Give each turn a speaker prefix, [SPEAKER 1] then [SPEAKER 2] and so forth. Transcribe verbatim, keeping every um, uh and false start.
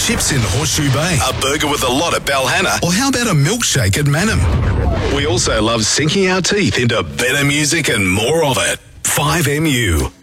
[SPEAKER 1] chips in Horseshoe Bay,
[SPEAKER 2] A burger with a lot at Balhanna.
[SPEAKER 1] or how about a milkshake at Manham?
[SPEAKER 2] We also love sinking our teeth into better music and more of it. five M U.